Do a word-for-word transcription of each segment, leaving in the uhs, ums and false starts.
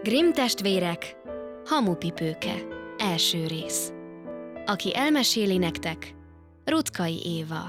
Grimm testvérek, Hamupipőke, első rész. Aki elmeséli nektek, Ruczkai Éva.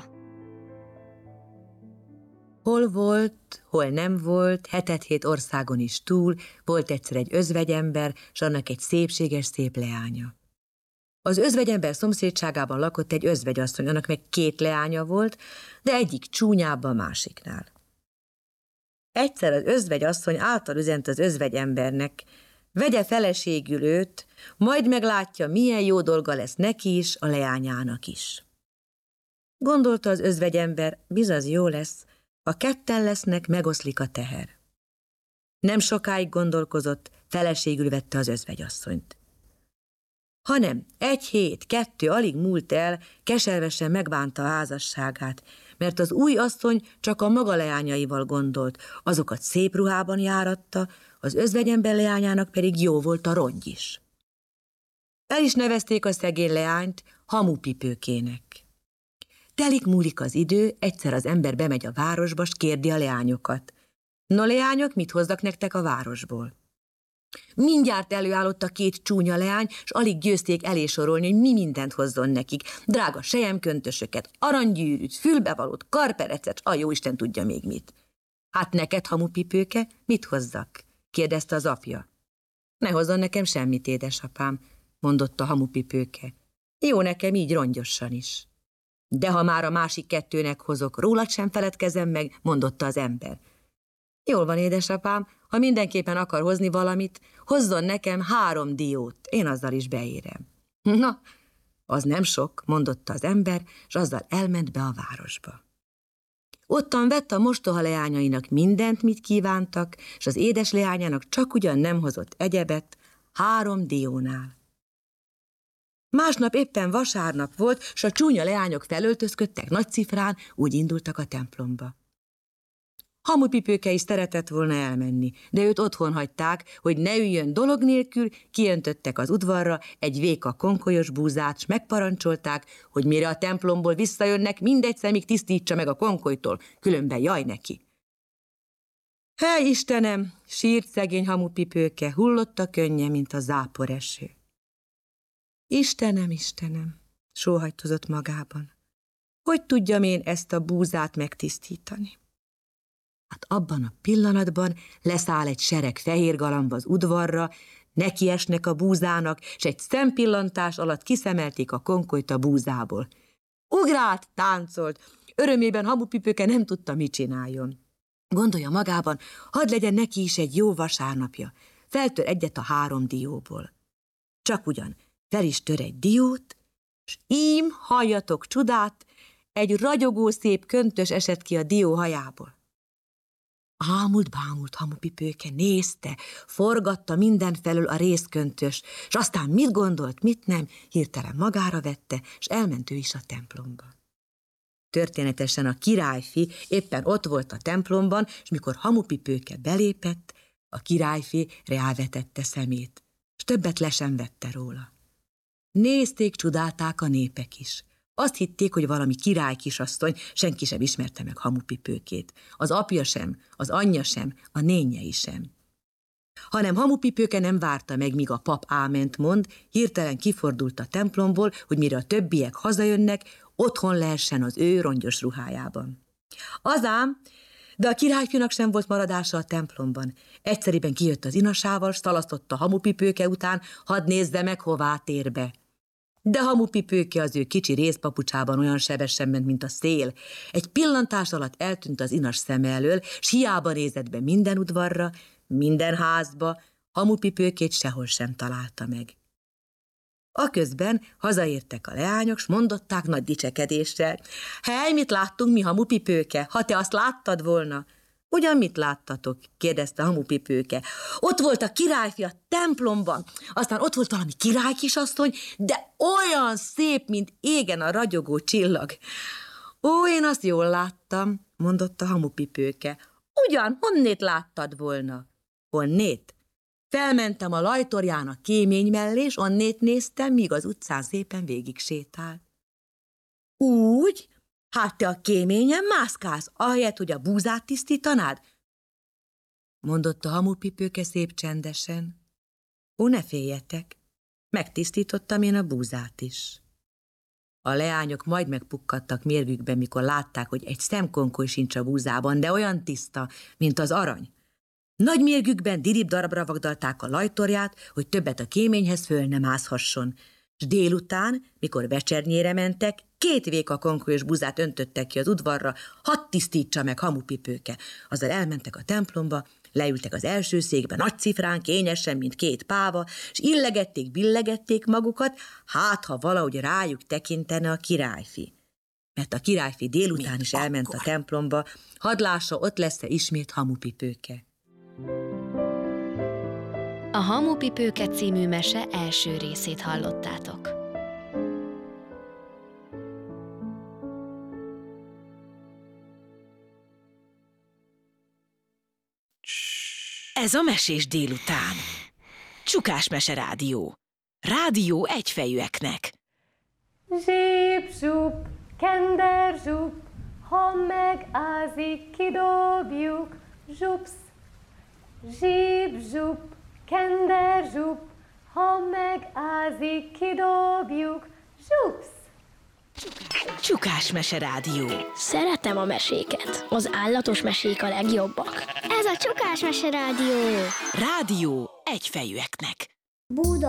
Hol volt, hol nem volt, hetet-hét országon is túl, volt egyszer egy özvegyember, s annak egy szépséges szép leánya. Az özvegyember szomszédságában lakott egy özvegyasszony, annak meg két leánya volt, de egyik csúnyább a másiknál. Egyszer az özvegyasszony által üzent az özvegyembernek, vegye feleségül őt, majd meglátja, milyen jó dolga lesz neki is, a leányának is. Gondolta az özvegyember, bizony jó lesz, ha ketten lesznek, megoszlik a teher. Nem sokáig gondolkozott, feleségül vette az özvegyasszonyt. Hanem egy hét, kettő alig múlt el, keservesen megbánta a házasságát, mert az új asszony csak a maga leányaival gondolt, azokat szép ruhában járatta, az özvegyember leányának pedig jó volt a rongy is. El is nevezték a szegény leányt Hamupipőkének. Telik múlik az idő, egyszer az ember bemegy a városba, s kérdi a leányokat. No, leányok, mit hozzak nektek a városból? Mindjárt előállott a két csúnya leány, s alig győzték elé sorolni, hogy mi mindent hozzon nekik. Drága selyemköntösöket, aranygyűrűt, fülbevalót, karperecet, a jóisten tudja még mit. Hát neked, Hamupipőke, mit hozzak? Kérdezte az apja. Ne hozzon nekem semmit, édesapám, mondotta Hamupipőke. Jó nekem így rongyossan is. De ha már a másik kettőnek hozok, rólad sem feledkezem meg, mondotta az ember. Jól van, édesapám, ha mindenképpen akar hozni valamit, hozzon nekem három diót, én azzal is beérem. Na, az nem sok, mondotta az ember, és azzal elment be a városba. Ottan vett a mostoha leányainak mindent, mit kívántak, és az édes leányának csak ugyan nem hozott egyebet, három diónál. Másnap éppen vasárnap volt, s a csúnya leányok felöltözködtek nagy cifrán, úgy indultak a templomba. Hamupipőke is szeretett volna elmenni, de őt otthon hagyták, hogy ne üljön dolog nélkül, kiöntöttek az udvarra egy véka konkolyos búzát, s megparancsolták, hogy mire a templomból visszajönnek, mindegy szemig tisztítsa meg a konkolytól, különben jaj neki. Hely Istenem, sírt szegény Hamupipőke, hullott a könnye, mint a záporeső. Istenem, Istenem, sóhajtozott magában. Hogy tudjam én ezt a búzát megtisztítani? Hát abban a pillanatban leszáll egy sereg fehér galamb az udvarra, nekiesnek a búzának, s egy szempillantás alatt kiszemelték a konkolyt a búzából. Ugrált, táncolt, örömében Hamupipőke nem tudta, mit csináljon. Gondolja magában, hadd legyen neki is egy jó vasárnapja, feltör egyet a három dióból. Csak ugyan, fel is tör egy diót, s ím, halljatok csodát, egy ragyogó szép köntös esett ki a dió hajából. Ámult, bámult Hamupipőke, nézte, forgatta mindenfelől a részköntöst, s aztán mit gondolt, mit nem, hirtelen magára vette, s elment ő is a templomba. Történetesen a királyfi éppen ott volt a templomban, és mikor Hamupipőke belépett, a királyfi reálvetette szemét, s többet le sem vette róla. Nézték, csodálták a népek is. Azt hitték, hogy valami király kisasszony, senki sem ismerte meg Hamupipőkét. Az apja sem, az anyja sem, a nényei sem. Hanem Hamupipőke nem várta meg, míg a pap áment mond, hirtelen kifordult a templomból, hogy mire a többiek hazajönnek, otthon lehessen az ő rongyos ruhájában. Azám, de a királyfiúnak sem volt maradása a templomban. Egyszeriben kijött az inasával, s szalasztotta Hamupipőke után, hadd nézze meg, hová tér be. De Hamupipőke az ő kicsi részpapucsában olyan sebesen ment, mint a szél. Egy pillantás alatt eltűnt az inas szeme elől, s hiába nézett be minden udvarra, minden házba, Hamupipőkét sehol sem találta meg. Aközben hazaértek a leányok, s mondották nagy dicsekedéssel. Hely, mit láttunk mi, Hamupipőke, ha te azt láttad volna? Ugyan mit láttatok? Kérdezte Hamupipőke. Ott volt a királyfi a templomban, aztán ott volt valami királykisasszony, de olyan szép, mint égen a ragyogó csillag. Ó, én azt jól láttam, mondotta Hamupipőke. Ugyan, honnét láttad volna? Honnét? Felmentem a lajtorján a kémény mellé, és onnét néztem, míg az utcán szépen végig sétál. Úgy? Hát te a kéményen mászkálsz, ahelyett, hogy a búzát tisztítanád? Mondotta Hamupipőke szép csendesen. Ó, ne féljetek, megtisztítottam én a búzát is. A leányok majd megpukkadtak mérgükben, mikor látták, hogy egy szemkonkoly sincs a búzában, de olyan tiszta, mint az arany. Nagy mérgükben dirib darabra vagdalták a lajtorját, hogy többet a kéményhez föl nem mászhasson, s délután, mikor vecsernyére mentek, két véka konkolyos búzát öntöttek ki az udvarra, hadd tisztítsa meg Hamupipőke. Azzal elmentek a templomba, leültek az első székbe, nagy cifrán, kényesen, mint két páva, s illegették, billegették magukat, hát ha valahogy rájuk tekintene a királyfi. Mert a királyfi délután mint is akkor elment a templomba, hadd lássa, ott lesz-e ismét Hamupipőke. A Hamupipőke című mese első részét hallottátok. Ez a Mesés délután. Csukás Mese Rádió. Rádió egyfejűeknek. Zsíp-zsup, kender-zsup, ha megázik, kidobjuk, zsupsz. Zsíp-zsup, kender-zsup, ha megázik, kidobjuk, zsupsz. Csukás Mese Rádió. Szeretem a meséket. Az állatos mesék a legjobbak. Ez a Csukás Mese Rádió. Rádió egyfejűeknek. Buda.